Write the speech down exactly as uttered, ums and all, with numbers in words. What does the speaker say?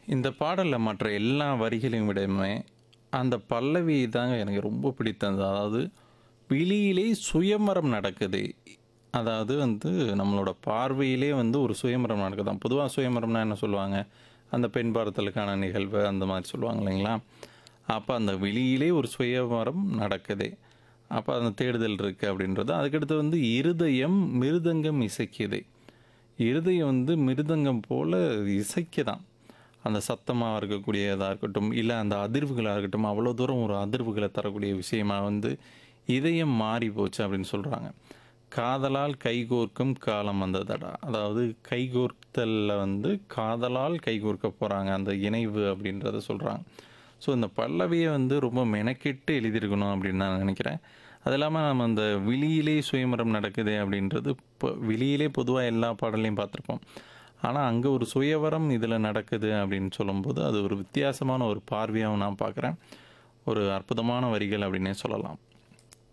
இந்த பாடல்ல மற்ற எல்லா வரிகளையும் விடயுமே, அந்த பல்லவி தாங்க எனக்கு ரொம்ப பிடித்தது. அதாவது, "விழியிலே சுயம்வரம் நடக்குதே." அதாவது வந்து நம்மளோட பார்வையிலே வந்து ஒரு சுயம்வரம் நடக்குதாம். பொதுவா சுயம்வரம்னா என்ன சொல்லுவாங்க? அந்த பெண் பார்த்தலுக்கான நிகழ்வு அந்த மாரி சொல்லுவாங்க இல்லைங்களா? அப்ப அந்த விழியிலே ஒரு சுயம்வரம் நடக்குதே. அப்ப அந்த தேடுதல் இருக்கு அப்படின்றது. அதுக்கடுத்து வந்து "இருதயம் மிருதங்கம் இசைக்குதே." இருதயம் வந்து மிருதங்கம் போல இசைக்குதாம். அந்த சத்தமா இருக்கக்கூடியதா இருக்கட்டும், இல்ல அந்த அதிர்வுகளா இருக்கட்டும், அவ்வளோ தூரம் ஒரு அதிர்வுகள தரக்கூடிய விஷயமா வந்து, இதயம் மாறி போச்சு அப்படின்னு சொல்றாங்க. "காதலால் கைகோர்க்கும் காலம் வந்ததடா." அதாவது கைகோர்த்தல்ல வந்து காதலால் கைகோர்க்க போறாங்க. அந்த இணைவு அப்படின்றத சொல்றாங்க. ஸோ இந்த பல்லவிய வந்து ரொம்ப மெனக்கெட்டு எழுதியிருக்கணும் அப்படின்னு நான் நெனைக்கிறேன். அது இல்லாம நம்ம அந்த "விழியிலே சுயம்வரம் நடக்குதே" அப்படின்றது இப்ப விழியிலே பொதுவா எல்லா பாடல்லையும் பார்த்துருப்போம். ஆனா, அங்க ஒரு சுயவரம் இதுல நடக்குது அப்படின்னு சொல்லும்போது, அது ஒரு வித்தியாசமான ஒரு பார்வையாவும் நான் பார்க்குறேன். ஒரு அற்புதமான வரிகள் அப்படின்னே சொல்லலாம்.